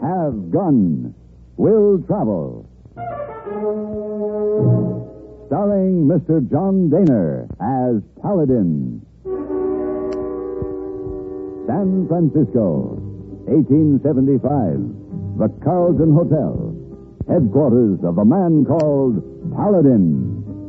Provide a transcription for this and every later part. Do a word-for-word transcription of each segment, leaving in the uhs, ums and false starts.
have gun, will travel. Starring Mister John Daner as Paladin. San Francisco, eighteen seventy-five. The Carlton Hotel, headquarters of a man called Paladin.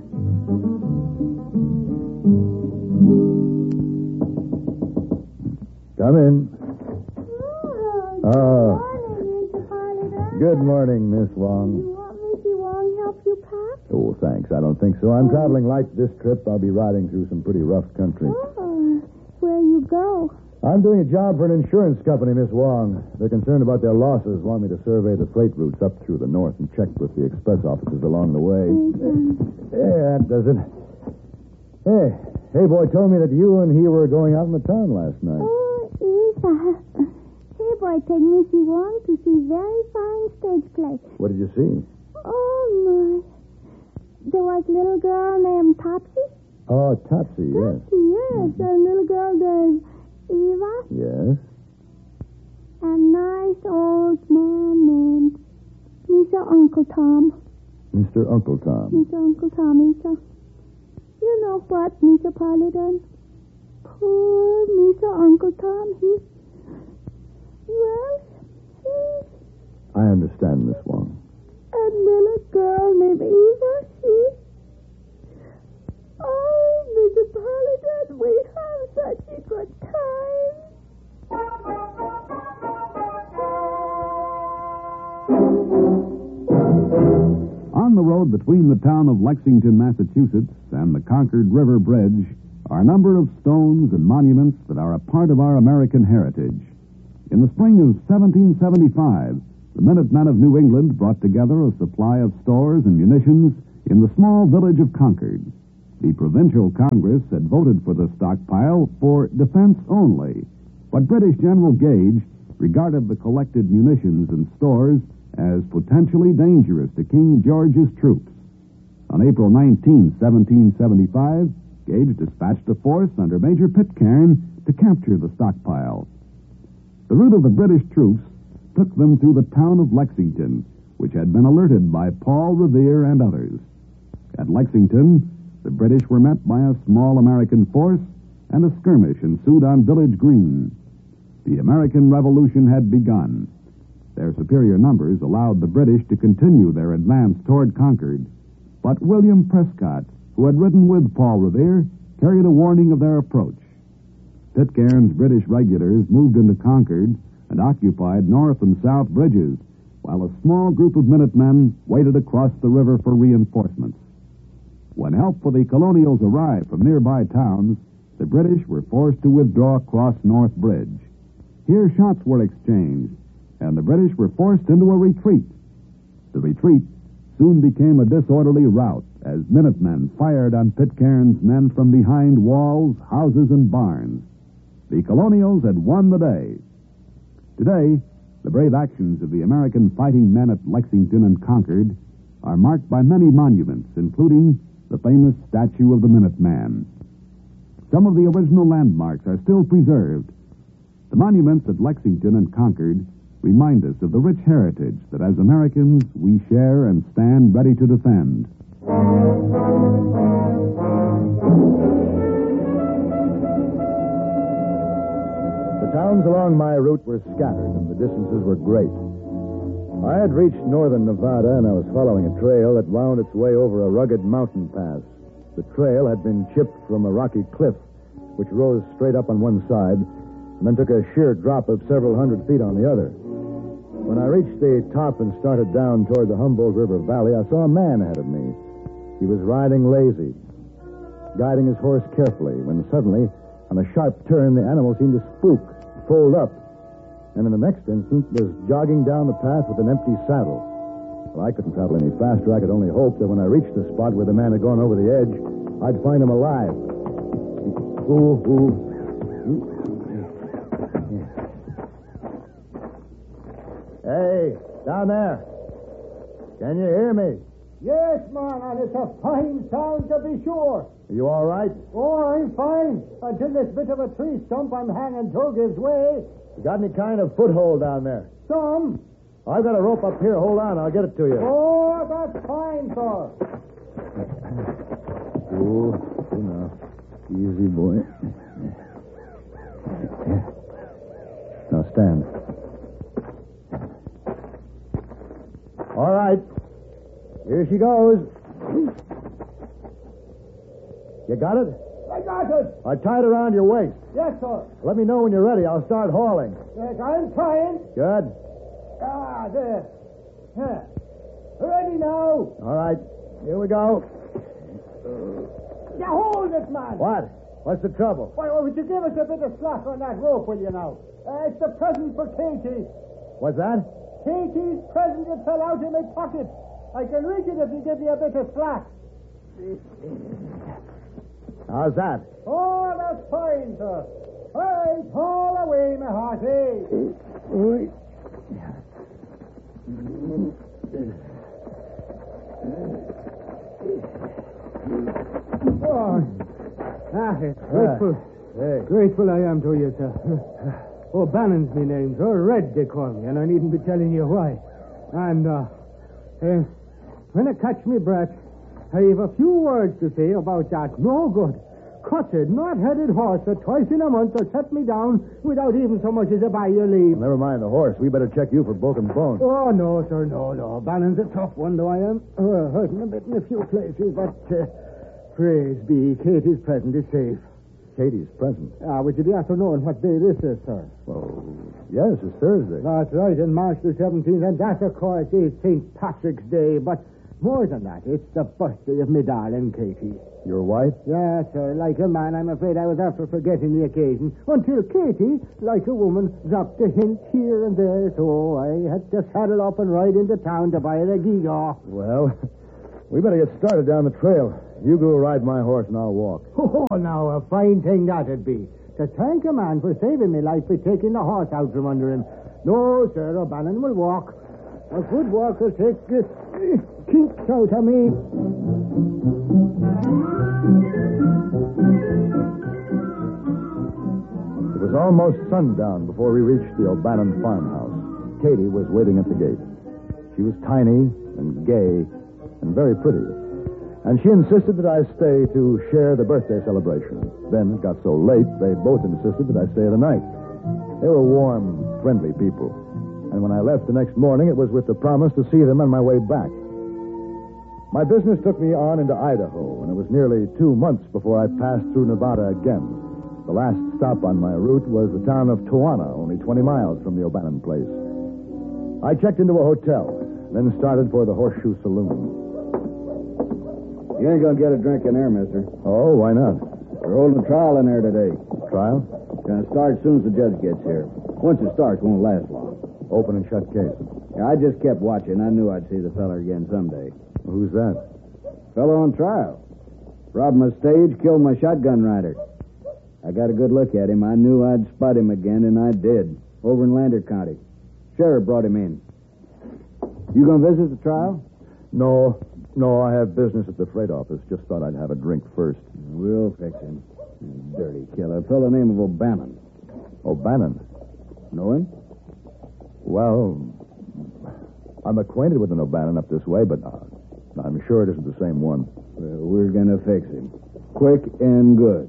Come in. Oh, good Oh. morning, Mister Paladin. Good morning, Miss Wong. You want Missy Wong help you pack? Oh, thanks. I don't think so. I'm traveling light this trip. I'll be riding through some pretty rough country. Oh, where you go? I'm doing a job for an insurance company, Miss Wong. They're concerned about their losses, want me to survey the freight routes up through the north and check with the express offices along the way. Mm-hmm. Yeah, that does it. Hey, hey, boy told me that you and he were going out in the town last night. Oh, yes. Hey, boy, take Missy Wong to see very fine stage play. What did you see? Oh, my. There was a little girl named Topsy. Oh, Topsy, yes. Topsy, yes. A little girl named Eva. Yes? A nice old man named Mister Uncle Tom. Mister Uncle Tom. Mister Uncle Tom, Mister. You know what, Mister Paladin? Poor Mister Uncle Tom, he... Well, he... I understand, Miss Wong. A little girl named Eva, she... Oh, Mister Paladin, we have such a good time. On the road between the town of Lexington, Massachusetts, and the Concord River Bridge are a number of stones and monuments that are a part of our American heritage. In the spring of seventeen seventy-five, the Minutemen of New England brought together a supply of stores and munitions in the small village of Concord. The Provincial Congress had voted for the stockpile for defense only, but British General Gage regarded the collected munitions and stores as potentially dangerous to King George's troops. On April nineteenth, seventeen seventy-five, Gage dispatched a force under Major Pitcairn to capture the stockpile. The route of the British troops took them through the town of Lexington, which had been alerted by Paul Revere and others. At Lexington, the British were met by a small American force, and a skirmish ensued on Village Green. The American Revolution had begun. Their superior numbers allowed the British to continue their advance toward Concord. But William Prescott, who had ridden with Paul Revere, carried a warning of their approach. Pitcairn's British regulars moved into Concord and occupied north and south bridges, while a small group of Minutemen waited across the river for reinforcements. When help for the colonials arrived from nearby towns, the British were forced to withdraw across North Bridge. Here shots were exchanged, and the British were forced into a retreat. The retreat soon became a disorderly rout as Minutemen fired on Pitcairn's men from behind walls, houses, and barns. The colonials had won the day. Today, the brave actions of the American fighting men at Lexington and Concord are marked by many monuments, including the famous statue of the Minuteman. Some of the original landmarks are still preserved. The monuments at Lexington and Concord remind us of the rich heritage that as Americans we share and stand ready to defend. The towns along my route were scattered, and the distances were great. I had reached northern Nevada, and I was following a trail that wound its way over a rugged mountain pass. The trail had been chipped from a rocky cliff, which rose straight up on one side, and then took a sheer drop of several hundred feet on the other. When I reached the top and started down toward the Humboldt River Valley, I saw a man ahead of me. He was riding lazy, guiding his horse carefully, when suddenly, on a sharp turn, the animal seemed to spook, fold up, and in the next instant was jogging down the path with an empty saddle. Well, I couldn't travel any faster. I could only hope that when I reached the spot where the man had gone over the edge, I'd find him alive. Ooh, ooh. ooh. Hey, down there. Can you hear me? Yes, man, and it's a fine sound to be sure. Are you all right? Oh, I'm fine. Until this bit of a tree stump I'm hanging to gives way. You got any kind of foothold down there? Some. I've got a rope up here. Hold on. I'll get it to you. Oh, that's fine, sir. Cool. Cool now. Easy, boy. Now stand. All right. Here she goes. You got it? I got it. I tied it around your waist. Yes, sir. Let me know when you're ready. I'll start hauling. Yes, I'm trying. Good. Ah, there. Huh. Ready now. All right. Here we go. Now hold it, man. What? What's the trouble? Why, well, would you give us a bit of slack on that rope, will you now? Uh, it's the present for Katie. What's that? Katie's present that fell out of my pocket. I can reach it if you give me a bit of slack. How's that? Oh, that's fine, sir. All right, haul away, my hearty. Oh, ah, grateful. Hey. Grateful I am to you, sir. O'Bannon's my name, sir. Red, they call me, and I needn't be telling you why. And, uh, uh when I catch me breath, I have a few words to say about that no good, cutted, not-headed horse that twice in a month has set me down without even so much as a by your leave. Never mind the horse. We better check you for broken bones. Oh, no, sir, no, no. Bannon's a tough one, though I am uh, hurting a bit in a few places, but uh, praise be, Katie's present is safe. Katie's present. Ah, would you be after knowing what day this is, sir? Well, yes, it's Thursday. That's right, in March the seventeenth, and that, of course, is Saint Patrick's Day, but more than that, it's the birthday of me darling Katie. Your wife? Yes, sir. Like a man, I'm afraid I was after forgetting the occasion, until Katie, like a woman, dropped a hint here and there, so I had to saddle up and ride into town to buy the gewgaw. Well, we better get started down the trail. You go ride my horse and I'll walk. Oh, now, a fine thing that'd be. To thank a man for saving me life by taking the horse out from under him. No, sir, O'Bannon will walk. A good walk will take the kinks out of me. It was almost sundown before we reached the O'Bannon farmhouse. Katie was waiting at the gate. She was tiny and gay and very pretty. And she insisted that I stay to share the birthday celebration. Then it got so late, they both insisted that I stay the night. They were warm, friendly people. And when I left the next morning, it was with the promise to see them on my way back. My business took me on into Idaho, and it was nearly two months before I passed through Nevada again. The last stop on my route was the town of Toanna, only twenty miles from the O'Bannon place. I checked into a hotel, then started for the Horseshoe Saloon. You ain't gonna get a drink in there, mister. Oh, why not? We're holding a trial in there today. Trial? Gonna start as soon as the judge gets here. Once it starts, won't last long. Open and shut case. Yeah, I just kept watching. I knew I'd see the fella again someday. Who's that? Fella on trial. Robbed my stage, killed my shotgun rider. I got a good look at him. I knew I'd spot him again, and I did. Over in Lander County. Sheriff brought him in. You gonna visit the trial? No, no, I have business at the freight office. Just thought I'd have a drink first. We'll fix him. Dirty killer. Fellow name of O'Bannon. O'Bannon? Know him? Well, I'm acquainted with an O'Bannon up this way, but uh, I'm sure it isn't the same one. Well, we're gonna fix him. Quick and good.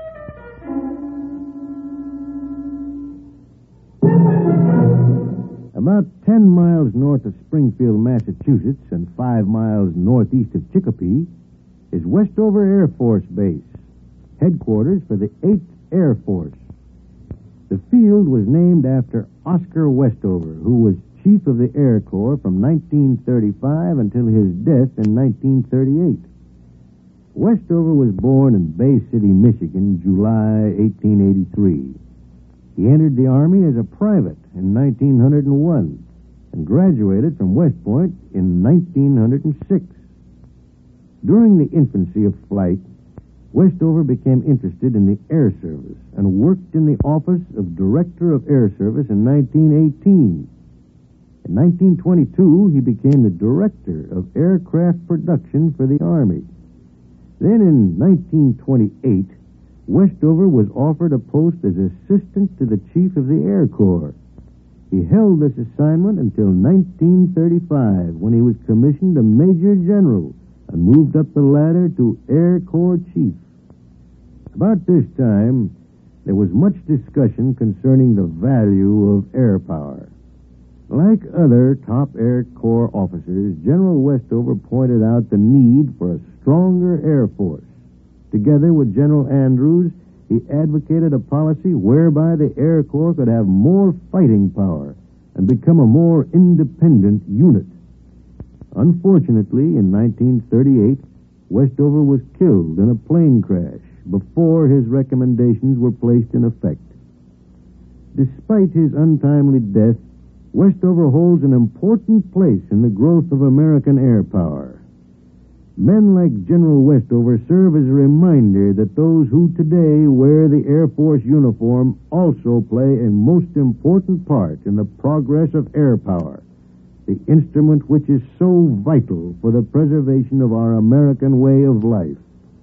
About ten miles north of Springfield, Massachusetts, and five miles northeast of Chicopee, is Westover Air Force Base, headquarters for the eighth Air Force. The field was named after Oscar Westover, who was Chief of the Air Corps from nineteen thirty-five until his death in nineteen thirty-eight. Westover was born in Bay City, Michigan, July eighteen eighty-three. He entered the Army as a private in nineteen oh one and graduated from West Point in nineteen oh six. During the infancy of flight, Westover became interested in the Air Service and worked in the office of Director of Air Service in nineteen eighteen. In nineteen twenty-two, he became the Director of Aircraft Production for the Army. Then in nineteen twenty-eight, Westover was offered a post as assistant to the Chief of the Air Corps. He held this assignment until nineteen thirty-five, when he was commissioned a Major General and moved up the ladder to Air Corps Chief. About this time, there was much discussion concerning the value of air power. Like other top Air Corps officers, General Westover pointed out the need for a stronger Air Force. Together with General Andrews, he advocated a policy whereby the Air Corps could have more fighting power and become a more independent unit. Unfortunately, in nineteen thirty-eight, Westover was killed in a plane crash before his recommendations were placed in effect. Despite his untimely death, Westover holds an important place in the growth of American air power. Men like General Westover serve as a reminder that those who today wear the Air Force uniform also play a most important part in the progress of air power, the instrument which is so vital for the preservation of our American way of life.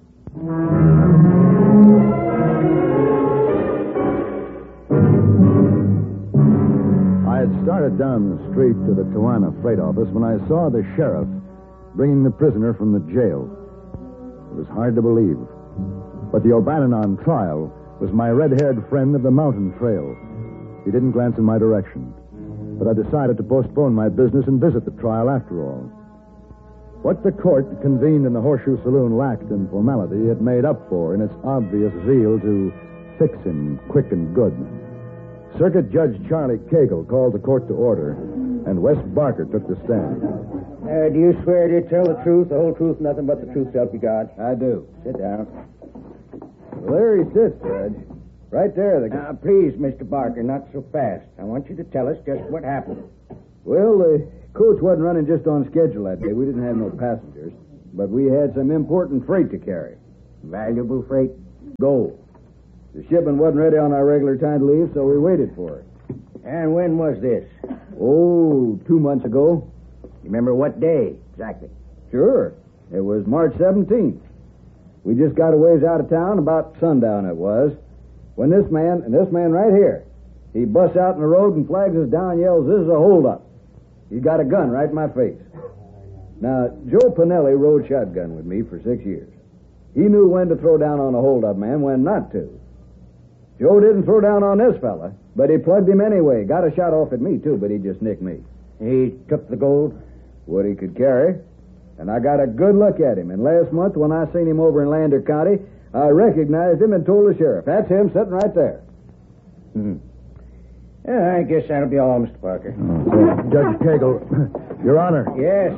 I had started down the street to the Tijuana freight office when I saw the sheriff bringing the prisoner from the jail. It was hard to believe. But the O'Bannon on trial was my red-haired friend of the mountain trail. He didn't glance in my direction. But I decided to postpone my business and visit the trial after all. What the court convened in the Horseshoe Saloon lacked in formality, it made up for in its obvious zeal to fix him quick and good. Circuit Judge Charlie Cagle called the court to order, and Wes Barker took the stand. Uh, do you swear to tell the truth, the whole truth, nothing but the truth, so help you God? I do. Sit down. Well, there he sits, Judge. Right there. The... Now, please, Mister Barker, not so fast. I want you to tell us just what happened. Well, the coach wasn't running just on schedule that day. We didn't have no passengers, but we had some important freight to carry. Valuable freight? Gold. The shipment wasn't ready on our regular time to leave, so we waited for it. And when was this? Oh, two months ago. You remember what day exactly? Sure. It was March seventeenth. We just got a ways out of town, about sundown it was, when this man, and this man right here, he busts out in the road and flags us down and yells, "This is a holdup." He got a gun right in my face. Now, Joe Pinelli rode shotgun with me for six years. He knew when to throw down on a holdup man, when not to. Joe didn't throw down on this fella, but he plugged him anyway. Got a shot off at me, too, but he just nicked me. He took the gold? What he could carry. And I got a good look at him. And last month, when I seen him over in Lander County, I recognized him and told the sheriff. That's him sitting right there. Hmm. Yeah, I guess that'll be all, Mister Parker. Oh, Judge Cagle, Your Honor. Yes.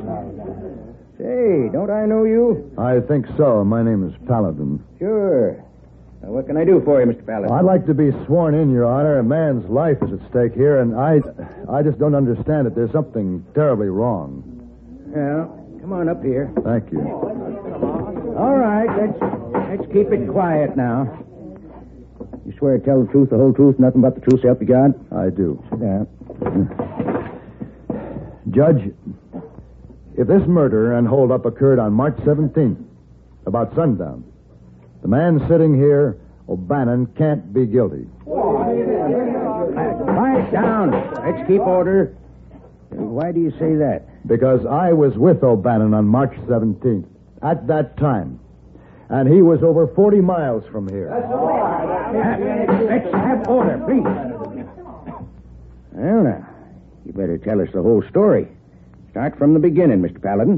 Say, don't I know you? I think so. My name is Paladin. Sure. Now, what can I do for you, Mister Paladin? I'd like to be sworn in, Your Honor. A man's life is at stake here, and I I just don't understand it. There's something terribly wrong. Well, come on up here. Thank you. All right, let's let's keep it quiet now. You swear to tell the truth, the whole truth, nothing but the truth, so help you God? I do. Sit down. Judge, if this murder and holdup occurred on March seventeenth, about sundown, the man sitting here, O'Bannon, can't be guilty. Quiet down. Let's keep order. Why do you say that? Because I was with O'Bannon on March seventeenth, at that time. And he was over forty miles from here. Let's have order, please. Well, now, you better tell us the whole story. Start from the beginning, Mister Paladin.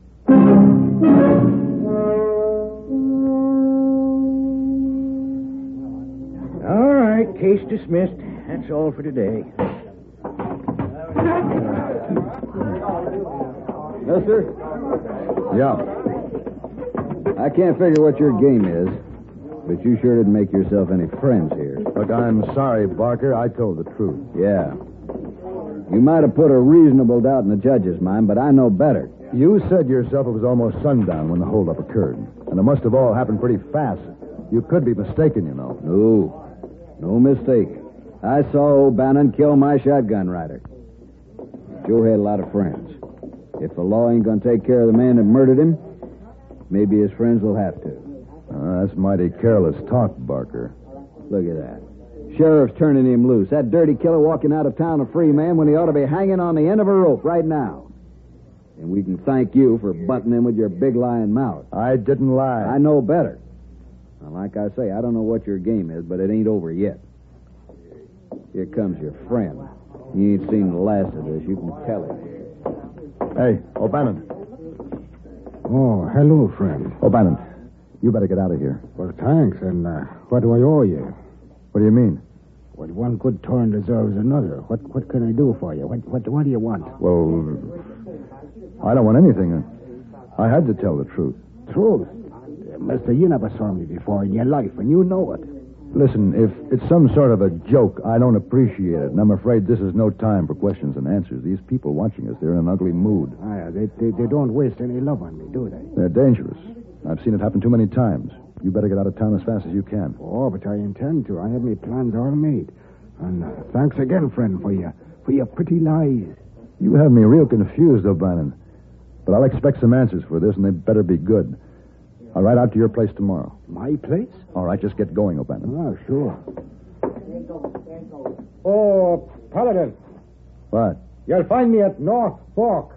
All right, case dismissed. That's all for today. Yes, sir? Yeah. I can't figure what your game is, but you sure didn't make yourself any friends here. Look, I'm sorry, Barker. I told the truth. Yeah. You might have put a reasonable doubt in the judge's mind, but I know better. You said yourself it was almost sundown when the holdup occurred, and it must have all happened pretty fast. You could be mistaken, you know. No. No mistake. I saw O'Bannon kill my shotgun rider. Joe had a lot of friends. If the law ain't going to take care of the man that murdered him, maybe his friends will have to. Uh, that's mighty careless talk, Barker. Look at that. Sheriff's turning him loose. That dirty killer walking out of town a free man when he ought to be hanging on the end of a rope right now. And we can thank you for butting him with your big lying mouth. I didn't lie. I know better. Now, like I say, I don't know what your game is, but it ain't over yet. Here comes your friend. He ain't seen the last of this. You can tell him. Hey, O'Bannon. Oh, hello, friend. O'Bannon, you better get out of here. Well, thanks. And uh, what do I owe you? What do you mean? Well, one good turn deserves another. What what can I do for you? What what, what do you want? Well, I don't want anything. I had to tell the truth. Truth? Mister, you never saw me before in your life, and you know it. Listen, if it's some sort of a joke, I don't appreciate it, and I'm afraid this is no time for questions and answers. These people watching us, they're in an ugly mood. Ah, yeah, they, they, they don't waste any love on me, do they? They're dangerous. I've seen it happen too many times. You better get out of town as fast as you can. Oh, but I intend to. I have my plans all made. And uh, thanks again, friend, for your, for your pretty lies. You have me real confused, O'Bannon. But I'll expect some answers for this, and they better be good. I'll ride out to your place tomorrow. My place? All right, just get going, O'Bannon. Oh, sure. Oh, Paladin. What? You'll find me at North Fork.